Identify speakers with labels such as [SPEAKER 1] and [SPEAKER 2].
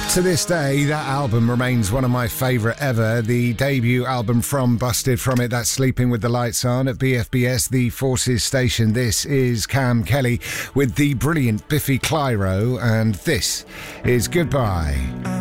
[SPEAKER 1] To this day, that album remains one of my favourite ever. The debut album from Busted. From it, that's Sleeping with the Lights On at BFBS, the Forces station. This is Cam Kelly with the brilliant Biffy Clyro, and this is Goodbye.